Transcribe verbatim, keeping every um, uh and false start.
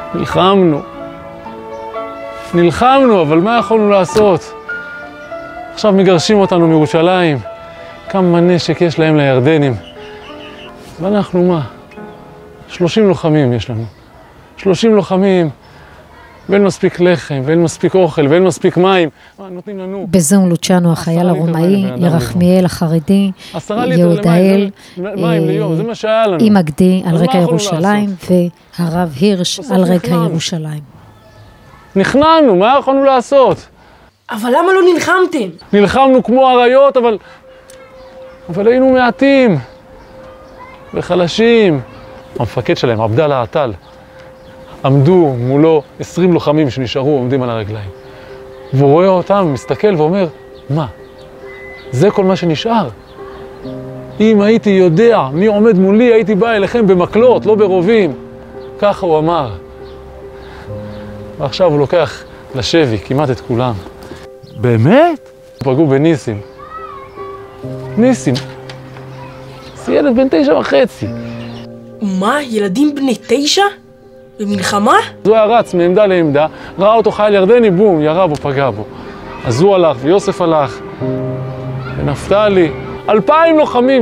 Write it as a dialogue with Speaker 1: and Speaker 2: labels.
Speaker 1: נלחמנו. נלחמנו, אבל מה יכולנו לעשות? עכשיו מגרשים אותנו מירושלים. כמה נשק יש להם לירדנים. ואנחנו מה? שלושים לוחמים יש לנו. שלושים לוחמים, ואין מספיק לחם, ואין מספיק אוכל, ואין מספיק מים. מה, נותנים לנו?
Speaker 2: בזום לוצ'אנו, החייל הרומאי, ירחמיאל החרדי, יהודאל, עם הגדי על רקע ירושלים, והרב הירש על רקע ירושלים.
Speaker 1: נכנענו, מה יכולנו לעשות?
Speaker 3: אבל למה לא נלחמתם?
Speaker 1: נלחמנו כמו אריות, אבל... אבל היינו מעטים. וחלשים. המפקד שלהם, עבדאללה עטל, עמדו מולו עשרים לוחמים שנשארו עומדים על הרגליים. והוא רואה אותם, מסתכל ואומר, מה? זה כל מה שנשאר? אם הייתי יודע מי עומד מולי, הייתי בא אליכם במקלות, לא ברובים. ככה הוא אמר. ועכשיו הוא לוקח לשבי כמעט את כולם. באמת? פגעו בניסים. ניסים. זה ילד בן תשע וחצי.
Speaker 3: מה? ילדים בני תשע? במלחמה?
Speaker 1: אז הוא היה רץ מעמדה לעמדה, ראה אותו חייל ירדני, בום, ירה בו, פגע בו. אז הוא הלך, ויוסף הלך, ונפתלי, אלפיים לוחמים.